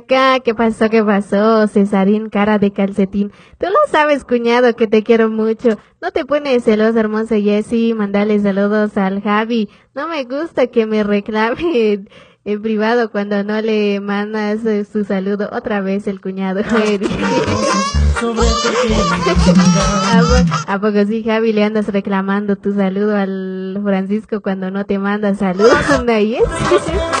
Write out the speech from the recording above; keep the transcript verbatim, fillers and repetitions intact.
Acá, ¿qué pasó? ¿Qué pasó? Cesarín, cara de calcetín. Tú lo sabes, cuñado, que te quiero mucho. No te pones celosa, hermosa Jessie. Mandale saludos al Javi. No me gusta que me reclame en privado cuando no le mandas eh, su saludo. Otra vez el cuñado. ¿A, po- ¿A poco sí, Javi, le andas reclamando tu saludo al Francisco cuando no te manda saludos? ¿No? ¿Y es?